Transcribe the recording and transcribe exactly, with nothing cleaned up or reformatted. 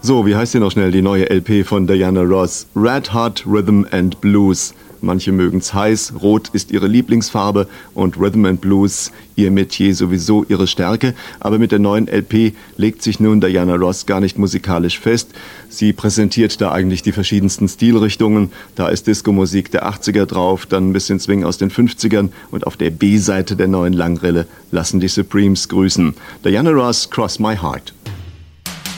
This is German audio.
So, wie heißt hier noch schnell die neue L P von Diana Ross? Red Hot Rhythm and Blues. Manche mögen's heiß, rot ist ihre Lieblingsfarbe und Rhythm and Blues ihr Metier, sowieso ihre Stärke. Aber mit der neuen L P legt sich nun Diana Ross gar nicht musikalisch fest. Sie präsentiert da eigentlich die verschiedensten Stilrichtungen. Da ist Disco-Musik der achtziger drauf, dann ein bisschen Swing aus den fünfzigern und auf der B-Seite der neuen Langrille lassen die Supremes grüßen. Diana Ross, Cross My Heart.